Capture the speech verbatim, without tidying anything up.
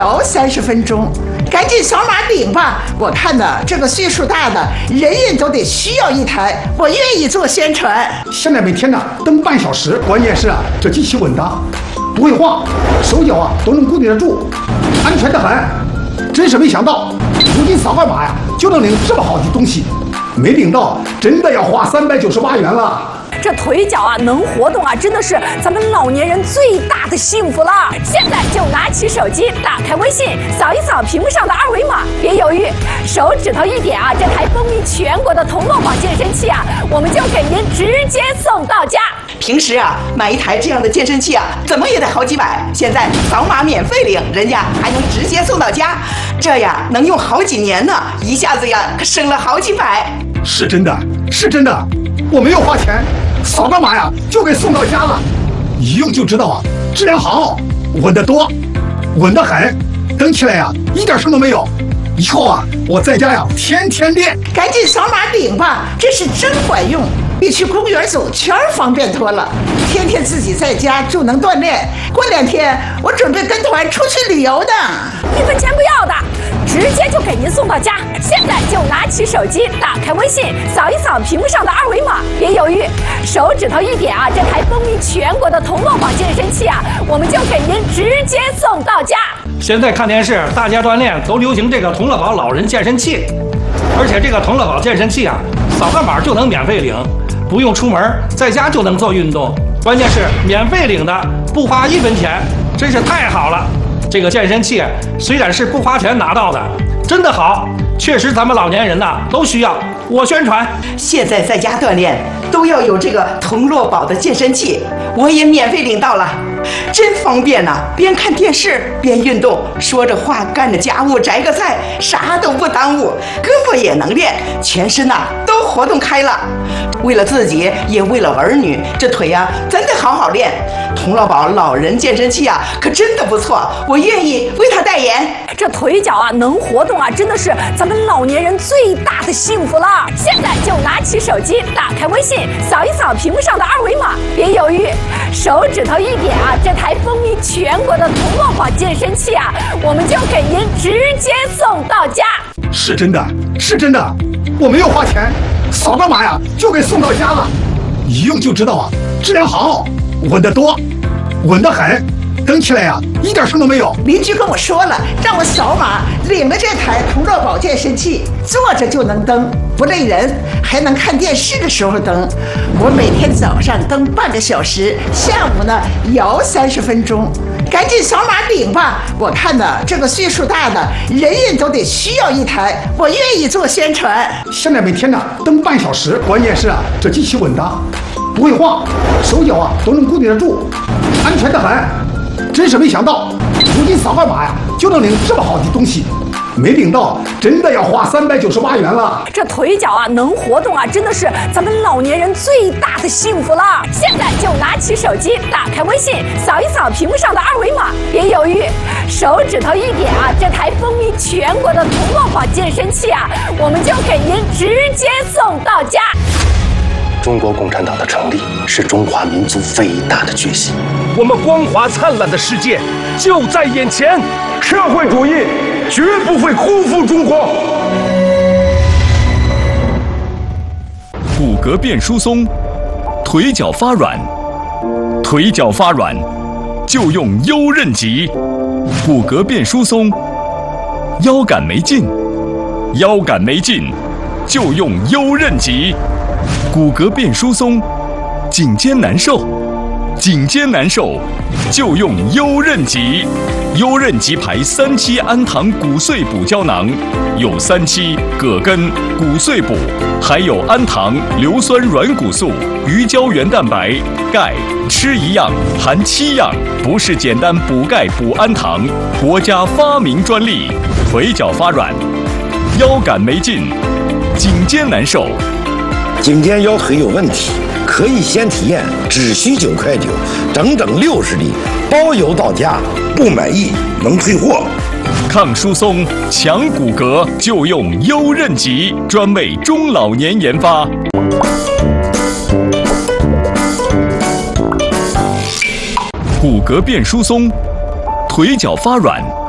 熬三十分钟，赶紧扫码领吧！我看呢，这个岁数大的人人都得需要一台，我愿意做宣传。 现在每天呢蹬半小时，关键是啊，这机器稳当，不会晃，手脚啊都能固定得住，安全得很。真是没想到，如今扫个码呀就能领这么好的东西，没领到真的要花三百九十八元了。 这腿脚啊能活动啊，真的是咱们老年人最大的幸福了。现在就拿起手机，打开微信，扫一扫屏幕上的二维码，别犹豫，手指头一点啊，这台风靡全国的同乐宝健身器啊，我们就给您直接送到家。 平时啊买一台这样的健身器啊，怎么也得好几百，现在扫码免费领，人家还能直接送到家，这呀能用好几年呢，一下子呀可省了好几百。 是真的，是真的，我没有花钱。扫个码呀，就给送到家了，一用就知道啊，质量好，稳得多，稳得很，蹬起来呀，一点声都没有。以后啊，我在家呀，天天练。 赶紧扫码领吧，这是真管用，比去公园走圈方便多了。天天自己在家就能锻炼，过两天我准备跟团出去旅游呢， 一分钱不要的。直接就给您送到家，现在就拿起手机，打开微信，扫一扫屏幕上的二维码，别犹豫，手指头一点啊，这台风靡全国的同乐宝健身器啊，我们就给您直接送到家。 现在看电视，大家锻炼都流行这个同乐宝老人健身器，而且这个同乐宝健身器啊，扫个码就能免费领，不用出门，在家就能做运动，关键是免费领的，不花一分钱，真是太好了。这个健身器虽然是不花钱拿到的，真的好，确实咱们老年人呐都需要。我宣传， 现在在家锻炼都要有这个同乐宝的健身器，我也免费领到了，真方便呐、啊！边看电视边运动，说着话干着家务，摘个菜，啥都不耽误，胳膊也能练，全身呐、啊、都活动开了。为了自己，也为了儿女，这腿呀、啊、真的好好练。同乐宝老人健身器啊，可真的不错，我愿意为他代言。 这腿脚啊能活动啊，真的是咱们老年人最大的幸福了。现在就拿起手机，打开微信，扫一扫屏幕上的二维码，别犹豫，手指头一点啊，这台风靡全国的同乐宝健身器啊，我们就给您直接送到家。 是真的，是真的，我没有花钱，扫个码呀就给送到家了，一用就知道啊，质量好，稳得多，稳得很，蹬起来呀一点声都没有。 邻居跟我说了，让我扫码领了这台同乐宝健身器，坐着就能蹬，不累人，还能看电视的时候蹬。我每天早上蹬半个小时，下午呢摇三十分钟。赶紧扫码领吧！我看呢，这个岁数大的人人都得需要一台，我愿意做宣传。 现在每天呢蹬半小时，关键是啊，这机器稳当，不会晃，手脚啊都能固定得住，安全得很。真是没想到，如今扫个码呀就能领这么好的东西，没领到真的要花三百九十八元了。 这腿脚啊能活动啊，真的是咱们老年人最大的幸福了。现在就拿起手机，打开微信，扫一扫屏幕上的二维码，别犹豫，手指头一点啊，这台风靡全国的同乐宝健身器啊，我们就给您直接送到家。 中国共产党的成立是中华民族伟大的决心， 我们光华灿烂的世界就在眼前， 社会主义绝不会辜负中国。 骨骼变疏松，腿脚发软，腿脚发软就用优韧极。骨骼变疏松，腰杆没劲，腰杆没劲就用优韧极。骨骼变疏松，颈肩难受，颈肩难受就用优韧极。优韧极牌三七氨糖骨碎补胶囊，有三七、葛根、骨碎补，还有氨糖、硫酸软骨素、鱼胶原蛋白、钙，吃一样含七样，不是简单补钙补氨糖，国家发明专利。腿脚发软，腰杆没劲，颈肩难受。 颈肩腰腿有问题，可以先体验，只需九块九，整整六十粒，包邮到家，不满意能退货。 抗疏松、强骨骼就用优韧极，专为中老年研发。骨骼变疏松，腿脚发软。